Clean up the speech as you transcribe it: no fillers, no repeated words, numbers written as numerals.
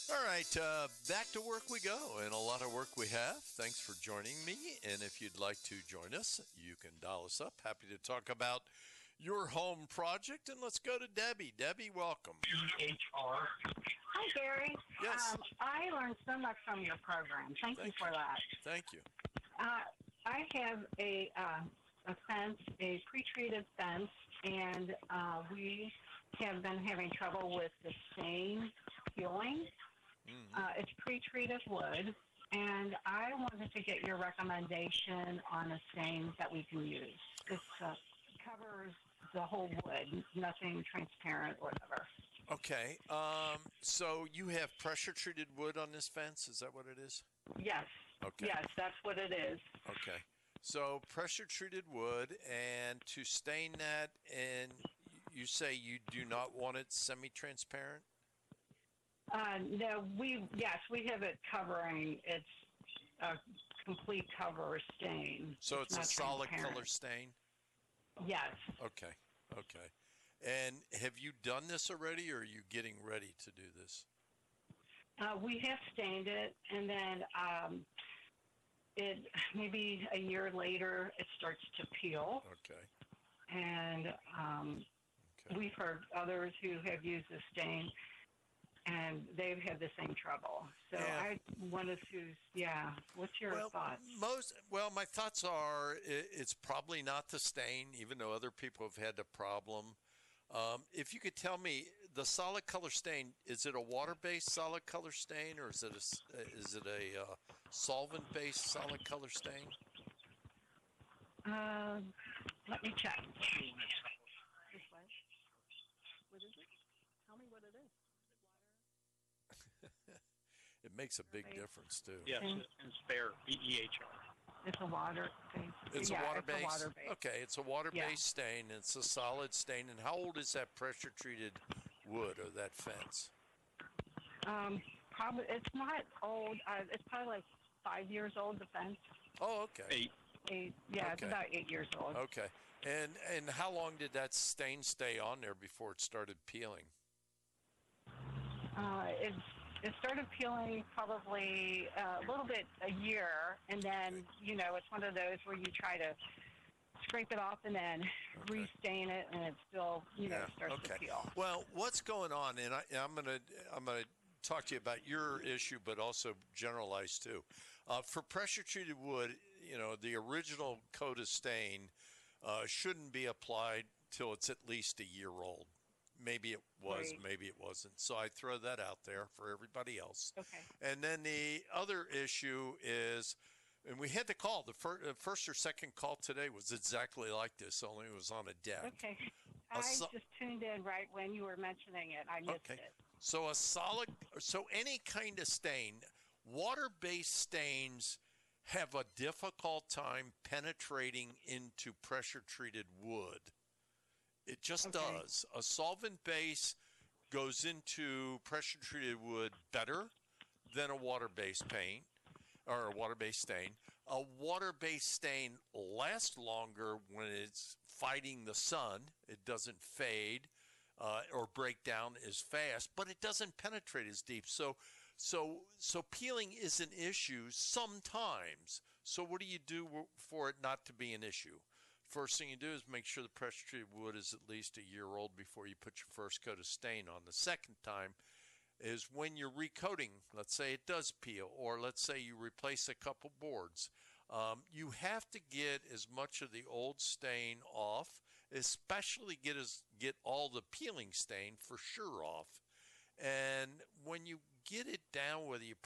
All right, back to work we go, and a lot of work we have. Thanks for joining me, and if you'd like to join us, you can dial us up. Happy to talk about your home project, and let's go to Debbie. Debbie, welcome. EHR. Hi, Gary. Yes. I learned so much from your program. Thank you for that. Thank you. I have a fence, a pre-treated fence, and we have been having trouble with the stain peeling. It's pre-treated wood, and I wanted to get your recommendation on a stain that we can use. This covers the whole wood, nothing transparent or whatever. Okay, so you have pressure-treated wood on this fence? Is that what it is? Yes. Okay. Yes, that's what it is. Okay. So pressure-treated wood, and to stain that, and you say you do not want it semi-transparent? No, we have it covering. It's a complete cover stain. So it's a solid color stain? stain? Yes. Okay. And have you done this already, or are you getting ready to do this? We have stained it, and then it maybe a year later it starts to peel. Okay. And we've heard others who have used the stain, and they've had the same trouble. So I wanted to, what's your thoughts? My thoughts are it's probably not the stain, even though other people have had the problem. If you could tell me, the solid color stain, is it a water-based solid color stain, or is it a solvent-based solid color stain? Let me check. What is it? Tell me what it is. It makes a big difference, too. Yes, it's fair. EHR. It's a water stain. It's a water-based? Okay, it's a water-based Yeah. stain. It's a solid stain. And how old is that pressure-treated wood or that fence? Probably, it's not old. It's probably like 5 years old, the fence. Oh, okay. 8. Yeah, it's Okay. about 8 years old. Okay. And how long did that stain stay on there before it started peeling? It started peeling probably a little bit a year, and then, it's one of those where you try to scrape it off and then re-stain it, and it still, starts to peel. Well, what's going on, and I'm gonna talk to you about your issue, but also generalize too. For pressure-treated wood, the original coat of stain shouldn't be applied till it's at least a year old. Maybe it was, maybe it wasn't. So I throw that out there for everybody else. Okay. And then the other issue is, and we had the call, the first or second call today was exactly like this, only it was on a deck. Okay. I just tuned in right when you were mentioning it. I missed it. So any kind of stain, water-based stains have a difficult time penetrating into pressure-treated wood. It just does. A solvent base goes into pressure-treated wood better than a water-based paint or a water-based stain. A water-based stain lasts longer when it's fighting the sun. It doesn't fade or break down as fast, but it doesn't penetrate as deep. So peeling is an issue sometimes. So what do you do for it not to be an issue? First thing you do is make sure the pressure-treated wood is at least a year old before you put your first coat of stain on. The second time is when you're recoating. Let's say it does peel, or let's say you replace a couple boards. You have to get as much of the old stain off, especially get all the peeling stain for sure off. And when you get it down, whether you